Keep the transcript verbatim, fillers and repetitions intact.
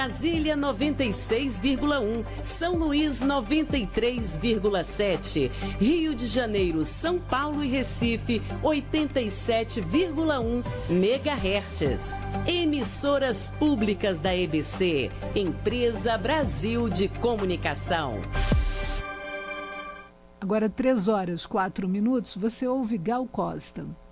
Brasília noventa e seis vírgula um, São Luís noventa e três vírgula sete, Rio de Janeiro, São Paulo e Recife oitenta e sete vírgula um megahertz. Emissoras públicas da E B C, Empresa Brasil de Comunicação. Agora três horas, quatro minutos, você ouve Gal Costa.